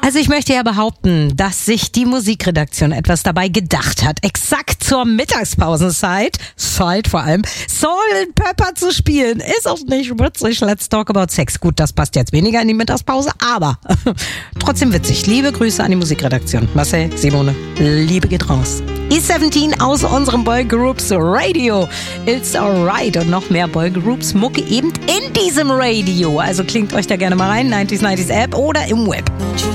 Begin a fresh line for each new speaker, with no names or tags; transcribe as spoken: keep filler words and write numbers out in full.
Also ich möchte ja behaupten, dass sich die Musikredaktion etwas dabei gedacht hat, exakt zur Mittagspausenzeit, Zeit vor allem, Salt and Pepper zu spielen. Ist auch nicht witzig, let's talk about sex. Gut, das passt jetzt weniger in die Mittagspause, aber trotzdem witzig. Liebe Grüße an die Musikredaktion. Marcel, Simone, Liebe geht raus. E siebzehn aus unserem Boygroups Radio. It's alright. Und noch mehr Boygroups Mucke eben in diesem Radio. Also klingt euch da gerne mal rein, neunzig neunzig App oder im Web.